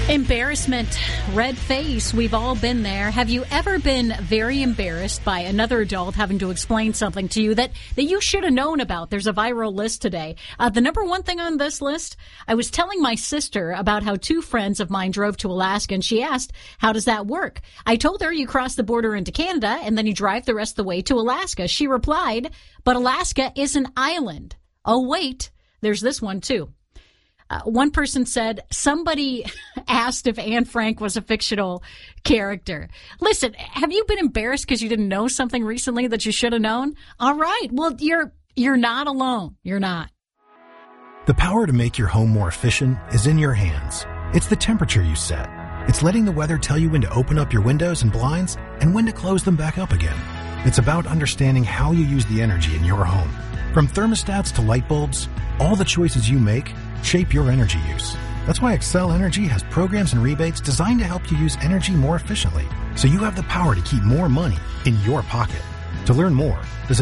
Embarrassment, red face, we've all been there. Have you ever been very embarrassed by another adult having to explain something to you that you should have known about? There's a viral list today. The number one thing on this list, I was telling my sister about how two friends of mine drove to Alaska, and she asked, how does that work? I told her you cross the border into Canada, and then you drive the rest of the way to Alaska. She replied, but Alaska is an island. Oh, wait, there's this one, too. One person said somebody asked if Anne Frank was a fictional character. Listen, have you been embarrassed because you didn't know something recently that you should have known? All right. Well, you're not alone. You're not. The power to make your home more efficient is in your hands. It's the temperature you set. It's letting the weather tell you when to open up your windows and blinds and when to close them back up again. It's about understanding how you use the energy in your home. From thermostats to light bulbs, all the choices you make shape your energy use. That's why Xcel Energy has programs and rebates designed to help you use energy more efficiently, so you have the power to keep more money in your pocket. To learn more, visit